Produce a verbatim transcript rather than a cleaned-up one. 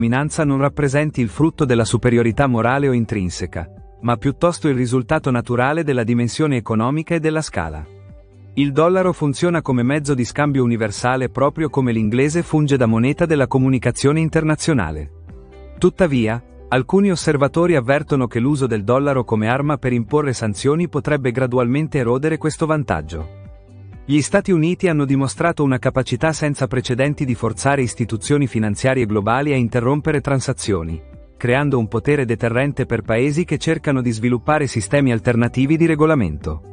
dominanza non rappresenti il frutto della superiorità morale o intrinseca, ma piuttosto il risultato naturale della dimensione economica e della scala. Il dollaro funziona come mezzo di scambio universale proprio come l'inglese funge da moneta della comunicazione internazionale. Tuttavia, alcuni osservatori avvertono che l'uso del dollaro come arma per imporre sanzioni potrebbe gradualmente erodere questo vantaggio. Gli Stati Uniti hanno dimostrato una capacità senza precedenti di forzare istituzioni finanziarie globali a interrompere transazioni, creando un potere deterrente per paesi che cercano di sviluppare sistemi alternativi di regolamento.